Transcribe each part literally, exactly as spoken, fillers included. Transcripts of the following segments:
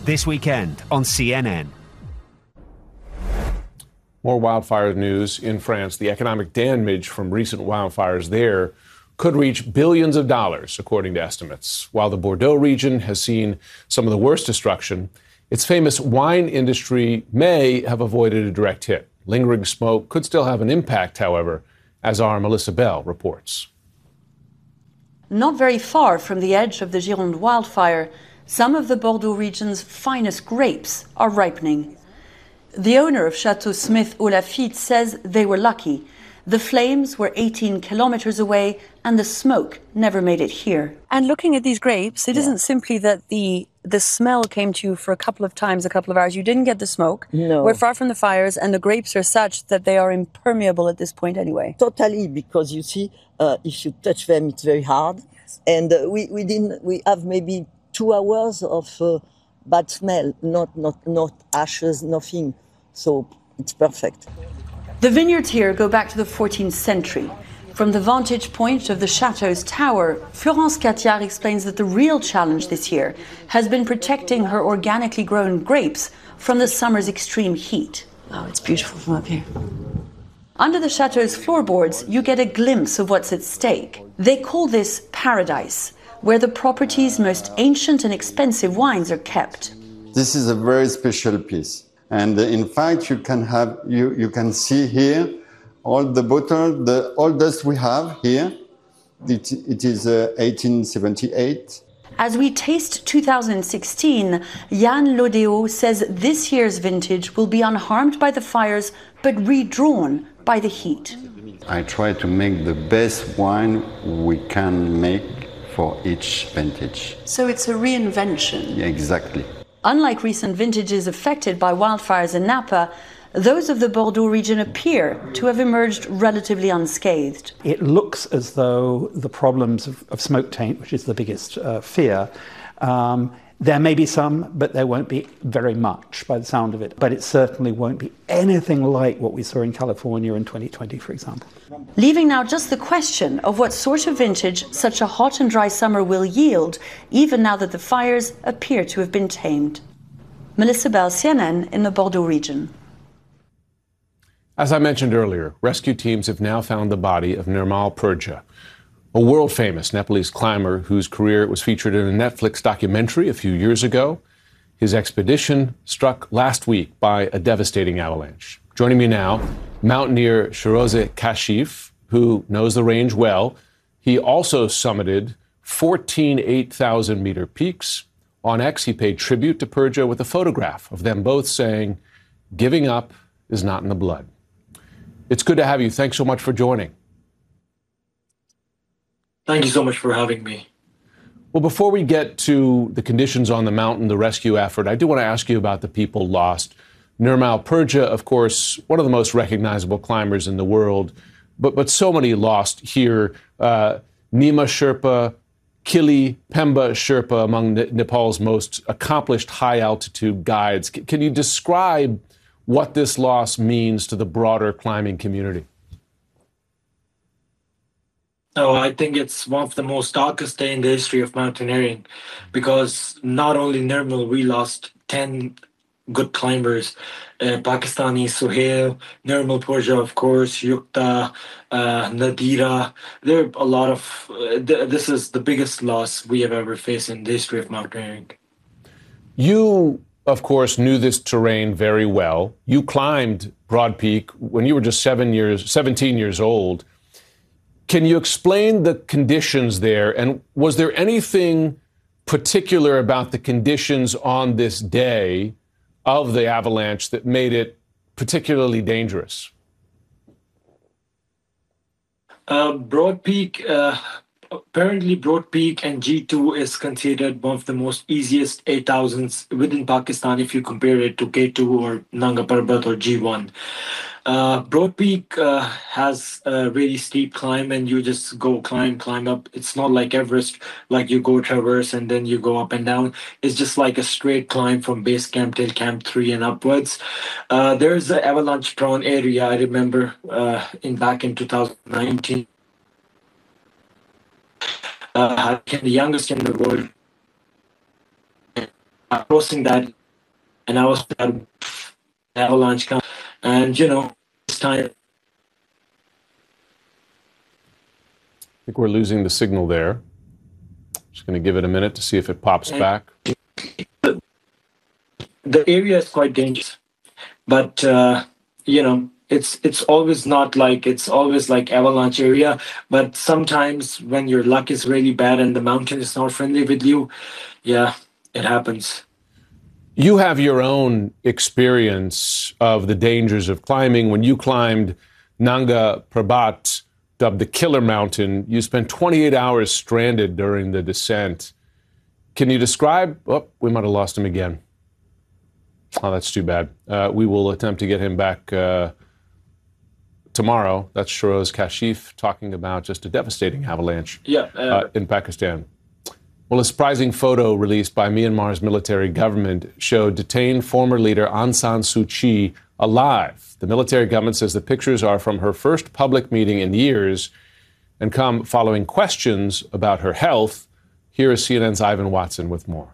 this weekend on C N N. More wildfire news in France. The economic damage from recent wildfires there could reach billions of dollars, according to estimates. While the Bordeaux region has seen some of the worst destruction, its famous wine industry may have avoided a direct hit. Lingering smoke could still have an impact, however, as our Melissa Bell reports. Not very far from the edge of the Gironde wildfire, some of the Bordeaux region's finest grapes are ripening. The owner of Chateau Smith au Lafitte says they were lucky. The flames were eighteen kilometers away and the smoke never made it here. And looking at these grapes, it yeah. isn't simply that the the smell came to you for a couple of times, a couple of hours. You didn't get the smoke. No. We're far from the fires, and the grapes are such that they are impermeable at this point anyway. Totally, because you see, uh, if you touch them, it's very hard. Yes. And uh, we, we didn't, we have maybe two hours of uh, bad smell, not, not, not ashes, nothing. So it's perfect. The vineyards here go back to the fourteenth century. From the vantage point of the chateau's tower, Florence Catiard explains that the real challenge this year has been protecting her organically grown grapes from the summer's extreme heat. Oh, it's beautiful from up here. Under the chateau's floorboards, you get a glimpse of what's at stake. They call this paradise, where the property's most ancient and expensive wines are kept. This is a very special piece. And in fact, you can have, you, you can see here all the bottle, the oldest we have here. It, it is uh, eighteen seventy-eight. As we taste two thousand sixteen, Yann Lodéo says this year's vintage will be unharmed by the fires, but redrawn by the heat. I try to make the best wine we can make for each vintage. So it's a reinvention. Yeah, exactly. Unlike recent vintages affected by wildfires in Napa, those of the Bordeaux region appear to have emerged relatively unscathed. It looks as though the problems of, of smoke taint, which is the biggest uh, fear, um, there may be some, but there won't be very much by the sound of it. But it certainly won't be anything like what we saw in California in twenty twenty, for example. Leaving now just the question of what sort of vintage such a hot and dry summer will yield, even now that the fires appear to have been tamed. Melissa Bell, C N N, in the Bordeaux region. As I mentioned earlier, rescue teams have now found the body of Nirmal Purja, a world-famous Nepalese climber whose career was featured in a Netflix documentary a few years ago. His expedition struck last week by a devastating avalanche. Joining me now, mountaineer Shiroze Kashif, who knows the range well. He also summited fourteen eight thousand meter peaks. On X, he paid tribute to Purja with a photograph of them both saying, "Giving up is not in the blood." It's good to have you. Thanks so much for joining. Thank you so much for having me. Well, before we get to the conditions on the mountain, the rescue effort, I do want to ask you about the people lost. Nirmal Purja, of course, one of the most recognizable climbers in the world, but, but so many lost here. Uh, Nima Sherpa, Kili Pemba Sherpa, among Nepal's most accomplished high-altitude guides. C- can you describe what this loss means to the broader climbing community? Oh, I think it's one of the most darkest day in the history of mountaineering, because not only Nirmal, we lost ten good climbers. Uh, Pakistani Sohail, Nirmal Purja, of course, Yukta, uh, Nadira. There are a lot of, uh, th- this is the biggest loss we have ever faced in the history of mountaineering. You, of course, knew this terrain very well. You climbed Broad Peak when you were just seven years, seventeen years old. Can you explain the conditions there? And was there anything particular about the conditions on this day of the avalanche that made it particularly dangerous? Uh, Broad Peak, uh, apparently Broad Peak and G two is considered one of the most easiest eight thousands within Pakistan if you compare it to K two or Nanga Parbat or G one. Uh, Broad Peak uh, has a really steep climb, and you just go climb, climb up. It's not like Everest, like you go traverse and then you go up and down. It's just like a straight climb from base camp till camp three and upwards. Uh, there's an avalanche-prone area. I remember uh, in back in two thousand nineteen, uh, the youngest in the world, uh, crossing that and I was avalanche come, and you know, this time. I think we're losing the signal there. Just going to give it a minute to see if it pops back. The area is quite dangerous, but uh, you know, it's it's always not like it's always like avalanche area. But sometimes when your luck is really bad and the mountain is not friendly with you, yeah, it happens. You have your own experience of the dangers of climbing. When you climbed Nanga Parbat, dubbed the Killer Mountain, you spent twenty-eight hours stranded during the descent. Can you describe? Oh, we might have lost him again. Oh, that's too bad. Uh, we will attempt to get him back uh, tomorrow. That's Shiroz Kashif talking about just a devastating avalanche yeah, uh, uh, in Pakistan. Well, a surprising photo released by Myanmar's military government showed detained former leader Aung San Suu Kyi alive. The military government says the pictures are from her first public meeting in years and come following questions about her health. Here is C N N's Ivan Watson with more.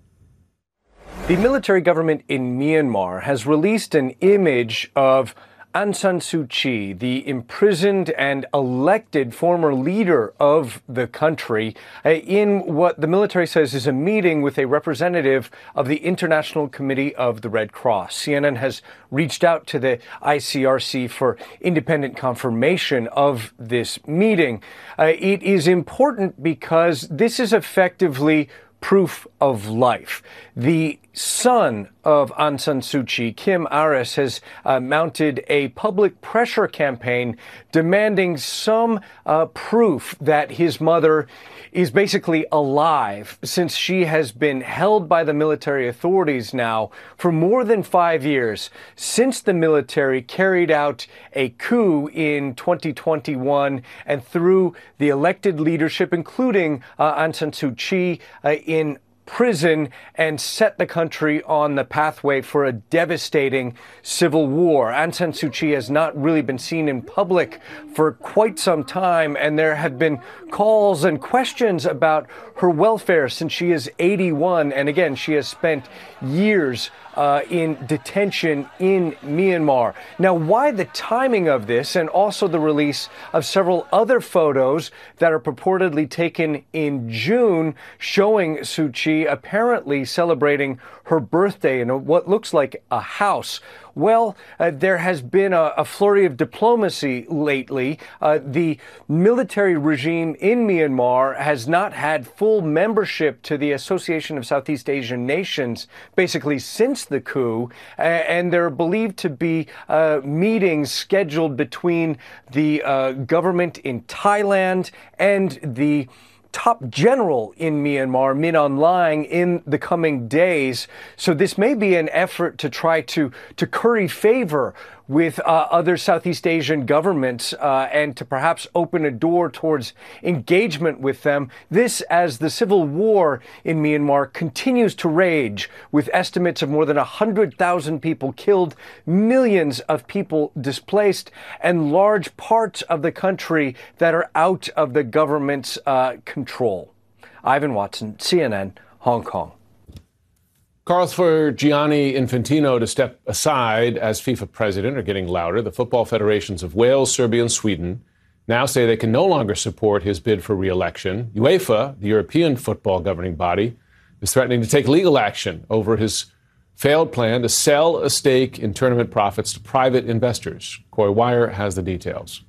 The military government in Myanmar has released an image of Aung San Suu Kyi, the imprisoned and elected former leader of the country, in what the military says is a meeting with a representative of the International Committee of the Red Cross. C N N has reached out to the I C R C for independent confirmation of this meeting. Uh, it is important because this is effectively proof of life. The son of Aung San Suu Kyi, Kim Aris, has uh, mounted a public pressure campaign demanding some uh, proof that his mother is basically alive, since she has been held by the military authorities now for more than five years, since the military carried out a coup in twenty twenty-one and threw the elected leadership, including uh, Aung San Suu Kyi, uh, in prison and set the country on the pathway for a devastating civil war. Aung San Suu Kyi has not really been seen in public for quite some time, and there have been calls and questions about her welfare since she is eighty-one. And again, she has spent years Uh, in detention in Myanmar. Now, why the timing of this and also the release of several other photos that are purportedly taken in June showing Suu Kyi apparently celebrating her birthday in what looks like a house? Well, uh, there has been a, a flurry of diplomacy lately. Uh, the military regime in Myanmar has not had full membership to the Association of Southeast Asian Nations basically since the coup, uh, and there are believed to be uh, meetings scheduled between the uh, government in Thailand and the top general in Myanmar, Min Aung Hlaing, in the coming days. So this may be an effort to try to, to curry favor with uh, other Southeast Asian governments uh, and to perhaps open a door towards engagement with them. This as the civil war in Myanmar continues to rage, with estimates of more than one hundred thousand people killed, millions of people displaced, and large parts of the country that are out of the government's uh, control. Ivan Watson, C N N, Hong Kong. Calls for Gianni Infantino to step aside as FIFA president are getting louder. The football federations of Wales, Serbia, and Sweden now say they can no longer support his bid for re-election. UEFA, the European football governing body, is threatening to take legal action over his failed plan to sell a stake in tournament profits to private investors. Corey Wire has the details.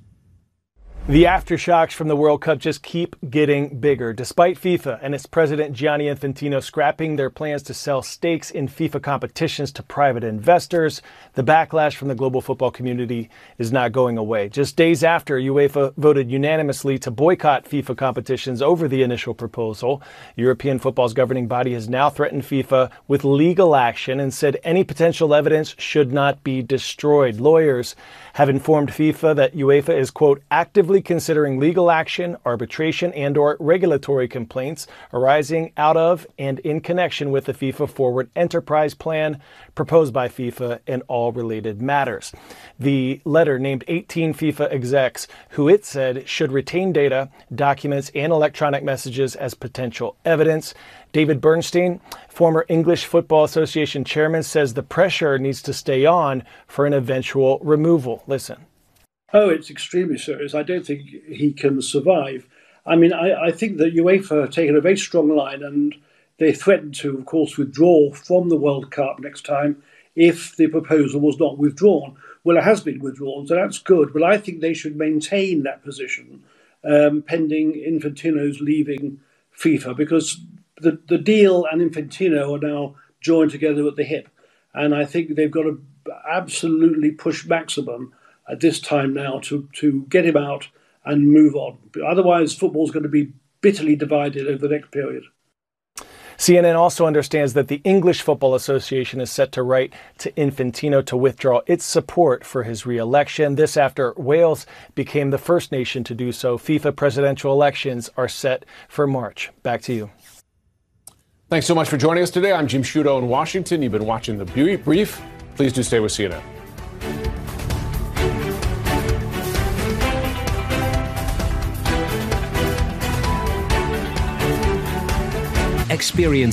The aftershocks from the World Cup just keep getting bigger. Despite FIFA and its president Gianni Infantino scrapping their plans to sell stakes in FIFA competitions to private investors, the backlash from the global football community is not going away. Just days after UEFA voted unanimously to boycott FIFA competitions over the initial proposal, European football's governing body has now threatened FIFA with legal action and said any potential evidence should not be destroyed. Lawyers have informed FIFA that UEFA is, quote, actively considering legal action, arbitration, and or regulatory complaints arising out of and in connection with the FIFA Forward Enterprise Plan proposed by FIFA and all related matters. The letter named eighteen FIFA execs who it said should retain data, documents, and electronic messages as potential evidence. David Bernstein, former English Football Association chairman, says the pressure needs to stay on for an eventual removal. Listen. Oh, it's extremely serious. I don't think he can survive. I mean, I, I think that UEFA have taken a very strong line, and they threatened to, of course, withdraw from the World Cup next time if the proposal was not withdrawn. Well, it has been withdrawn, so that's good. But I think they should maintain that position um, pending Infantino's leaving FIFA, because the, the deal and Infantino are now joined together at the hip. And I think they've got to absolutely push maximum at this time now to, to get him out and move on. Otherwise, football's going to be bitterly divided over the next period. C N N also understands that the English Football Association is set to write to Infantino to withdraw its support for his re-election. This after Wales became the first nation to do so. FIFA presidential elections are set for March. Back to you. Thanks so much for joining us today. I'm Jim Sciutto in Washington. You've been watching The Brief. Please do stay with C N N. Experience